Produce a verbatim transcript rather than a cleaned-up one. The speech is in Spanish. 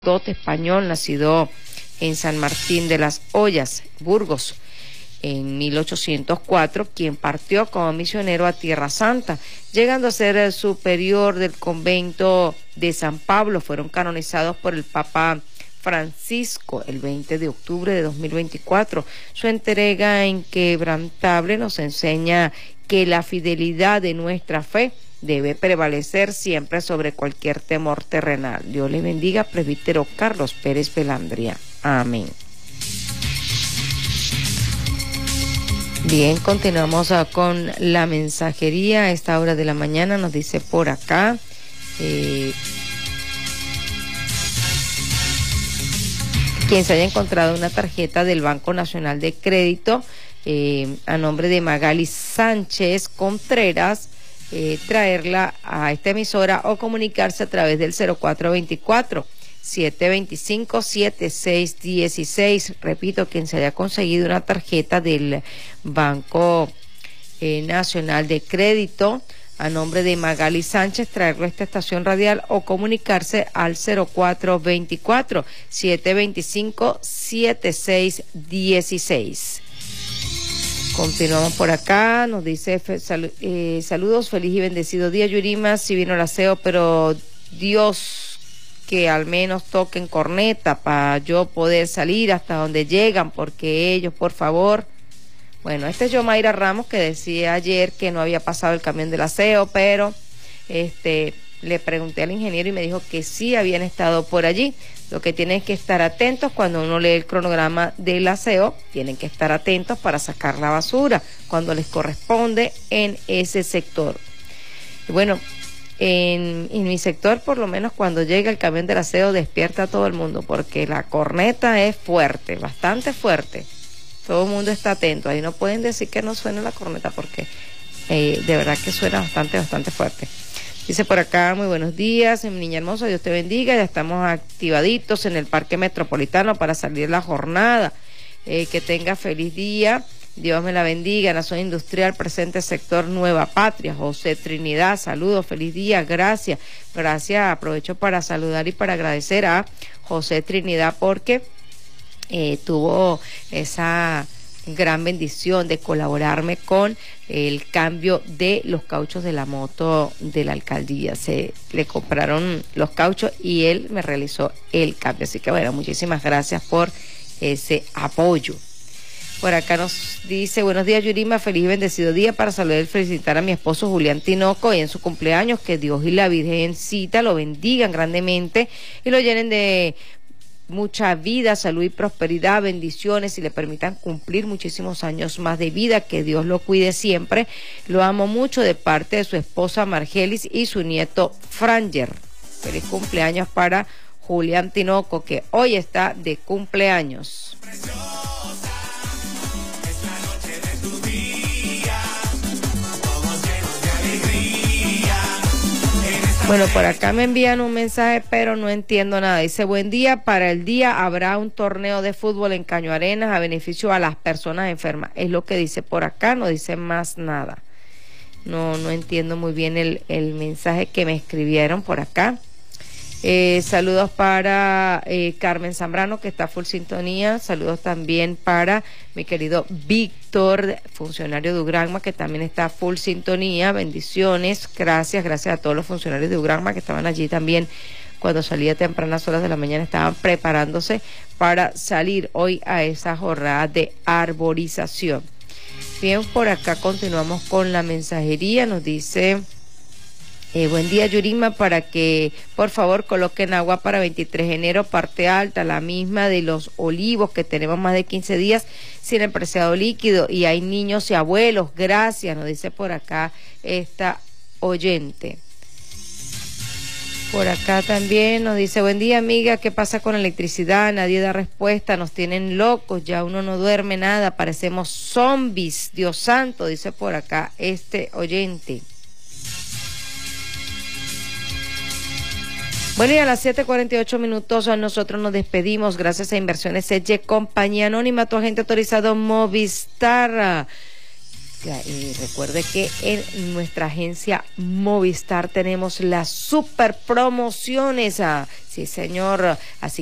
sacerdote español, nacido en San Martín de las Ollas, Burgos, en mil ochocientos cuatro, quien partió como misionero a Tierra Santa, llegando a ser el superior del convento de San Pablo. Fueron canonizados por el Papa Francisco el veinte de octubre de dos mil veinticuatro. Su entrega inquebrantable nos enseña que la fidelidad de nuestra fe debe prevalecer siempre sobre cualquier temor terrenal. Dios le bendiga, presbítero Carlos Pérez Belandria. Amén. Bien, continuamos uh, con la mensajería a esta hora de la mañana. Nos dice por acá, eh, quien se haya encontrado una tarjeta del Banco Nacional de Crédito eh, a nombre de Magali Sánchez Contreras, eh, traerla a esta emisora o comunicarse a través del cero cuatro veinticuatro, siete veinticinco, setenta y seis dieciséis. Repito, quien se haya conseguido una tarjeta del Banco eh, Nacional de Crédito a nombre de Magali Sánchez, traerlo a esta estación radial o comunicarse al cero cuatro veinticuatro, siete veinticinco, setenta y seis dieciséis. Continuamos por acá, nos dice fe, sal, eh, saludos, feliz y bendecido día, Yurima. Si vino el aseo, pero Dios, que al menos toquen corneta para yo poder salir hasta donde llegan, porque ellos, por favor. Bueno, este es Yomaira Ramos, que decía ayer que no había pasado el camión del aseo, pero este le pregunté al ingeniero y me dijo que sí habían estado por allí. Lo que tienen que estar atentos cuando uno lee el cronograma del aseo, tienen que estar atentos para sacar la basura cuando les corresponde en ese sector. Y bueno, en, en mi sector, por lo menos cuando llega el camión del aseo, despierta a todo el mundo, porque la corneta es fuerte, bastante fuerte. Todo el mundo está atento. Ahí no pueden decir que no suena la corneta, porque eh, de verdad que suena bastante, bastante fuerte. Dice por acá, muy buenos días, mi niña hermosa, Dios te bendiga. Ya estamos activaditos en el Parque Metropolitano para salir la jornada. Eh, que tenga feliz día, Dios me la bendiga. Nación Industrial, presente sector Nueva Patria. José Trinidad, saludos, feliz día, gracias. Gracias, aprovecho para saludar y para agradecer a José Trinidad porque eh, tuvo esa gran bendición de colaborarme con el cambio de los cauchos de la moto de la alcaldía. Se le compraron los cauchos y él me realizó el cambio. Así que bueno, muchísimas gracias por ese apoyo. Por acá nos dice, buenos días, Yurima, feliz y bendecido día. Para saludar y felicitar a mi esposo Julián Tinoco y en su cumpleaños, que Dios y la Virgencita lo bendigan grandemente y lo llenen de mucha vida, salud y prosperidad, bendiciones, y le permitan cumplir muchísimos años más de vida, que Dios lo cuide siempre. Lo amo mucho, de parte de su esposa Margelis y su nieto Franger. Feliz cumpleaños para Julián Tinoco, que hoy está de cumpleaños. Bueno, por acá me envían un mensaje, pero no entiendo nada. Dice, buen día, para el día habrá un torneo de fútbol en Caño Arenas a beneficio a las personas enfermas. Es lo que dice por acá, no dice más nada. No, no entiendo muy bien el, el mensaje que me escribieron por acá. Eh, saludos para eh, Carmen Zambrano, que está full sintonía. Saludos también para mi querido Víctor, funcionario de Ugranma, que también está full sintonía. Bendiciones, gracias, gracias a todos los funcionarios de Ugranma que estaban allí también cuando salía a tempranas horas de la mañana, estaban preparándose para salir hoy a esa jornada de arborización. Bien, por acá continuamos con la mensajería. Nos dice... Eh, buen día, Yurima, para que por favor coloquen agua para veintitrés de enero, parte alta, la misma de los olivos, que tenemos más de quince días sin el preciado líquido y hay niños y abuelos. Gracias, nos dice por acá esta oyente. Por acá también nos dice, buen día, amiga, ¿qué pasa con la electricidad? Nadie da respuesta, nos tienen locos, ya uno no duerme nada, parecemos zombies, Dios santo, dice por acá este oyente. Bueno, y a las siete cuarenta y ocho minutos nosotros nos despedimos. Gracias a Inversiones Edge, compañía anónima, tu agente autorizado Movistar. Y recuerde que en nuestra agencia Movistar tenemos las super promociones. Ah, sí, señor. Así